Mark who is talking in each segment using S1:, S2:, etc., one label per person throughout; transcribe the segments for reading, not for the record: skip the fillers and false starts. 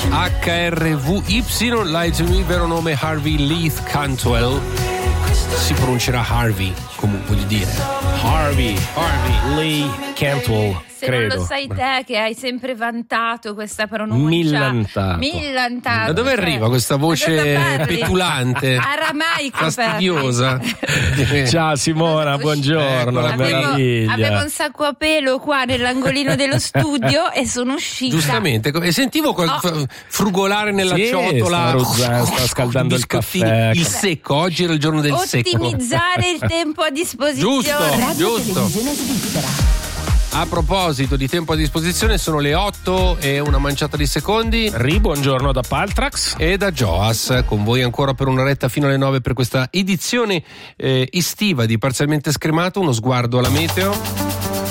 S1: HRVY, Lie to Me, vero nome Harvey Leith Cantwell, si pronuncerà Harvey, comunque voglio dire Harvey Lee Cantwell.
S2: Se
S1: credo.
S2: Non lo sai te che hai sempre vantato questa pronuncia. Millantato.
S1: Da dove arriva questa voce petulante?
S2: Aramaico,
S1: fastidiosa.
S3: Ciao Simona, buongiorno.
S2: Avevo un sacco a pelo qua nell'angolino dello studio e sono uscita.
S1: Giustamente, e sentivo frugolare nella ciotola.
S3: Sta scaldando il caffè.
S1: Il secco, oggi era il giorno del secco.
S2: Ottimizzare il tempo a disposizione.
S1: Giusto. A proposito di tempo a disposizione, sono le 8 e una manciata di secondi.
S3: Buongiorno da Paltrax
S1: e da Joas, con voi ancora per un'oretta fino alle 9 per questa edizione estiva di Parzialmente Scremato. Uno sguardo alla meteo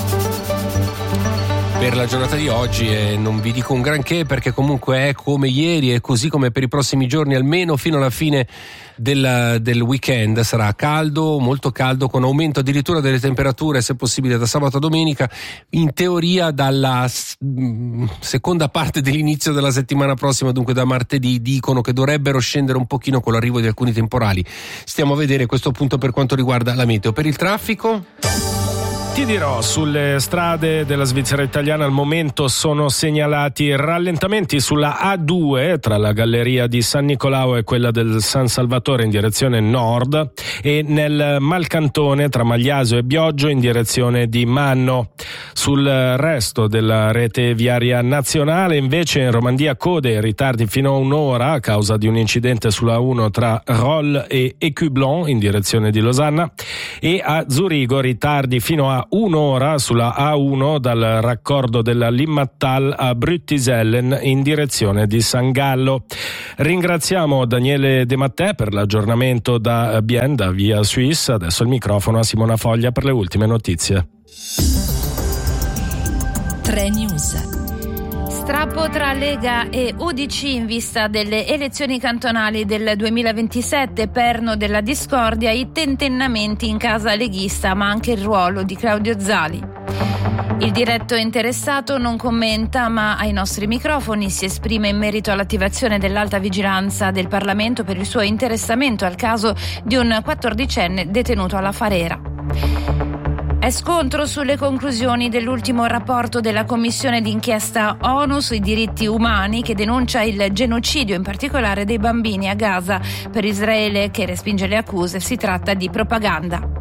S1: per la giornata di oggi, e non vi dico un granché perché comunque è come ieri e così come per i prossimi giorni, almeno fino alla fine del weekend. Sarà caldo, molto caldo, con aumento addirittura delle temperature, se possibile da sabato a domenica. In teoria dalla seconda parte dell'inizio della settimana prossima, dunque da martedì, dicono che dovrebbero scendere un pochino con l'arrivo di alcuni temporali. Stiamo a vedere questo punto per quanto riguarda la meteo. Per il traffico
S3: ti dirò, sulle strade della Svizzera italiana al momento sono segnalati rallentamenti sulla A2 tra la galleria di San Nicolao e quella del San Salvatore in direzione nord, e nel Malcantone tra Magliasio e Bioggio in direzione di Manno. Sul resto della rete viaria nazionale invece in Romandia code e ritardi fino a un'ora a causa di un incidente sulla A1 tra Rolle e Écublon in direzione di Losanna, e a Zurigo ritardi fino a un'ora sulla A1 dal raccordo della Limmattal a Brüttisellen in direzione di San Gallo. Ringraziamo Daniele De Mattè per l'aggiornamento da Bien, da Via Suisse. Adesso il microfono a Simona Foglia per le ultime notizie.
S4: 3 News.
S2: Strappo tra Lega e UDC in vista delle elezioni cantonali del 2027, perno della discordia, i tentennamenti in casa leghista, ma anche il ruolo di Claudio Zali. Il diretto interessato non commenta, ma ai nostri microfoni si esprime in merito all'attivazione dell'alta vigilanza del Parlamento per il suo interessamento al caso di un 14enne detenuto alla Farera. È scontro sulle conclusioni dell'ultimo rapporto della Commissione d'inchiesta ONU sui diritti umani, che denuncia il genocidio, in particolare dei bambini a Gaza. Per Israele, che respinge le accuse, si tratta di propaganda.